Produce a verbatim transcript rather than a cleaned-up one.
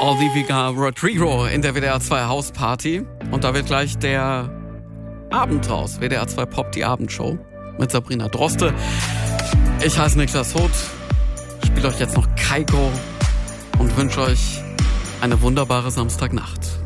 Olivia Rodrigo in der W D R zwei Hausparty. Und da wird gleich der Abend raus. W D R zwei Pop, die Abendshow mit Sabrina Droste. Ich heiße Niklas Hoth, spiele euch jetzt noch Kaiko und wünsche euch eine wunderbare Samstagnacht.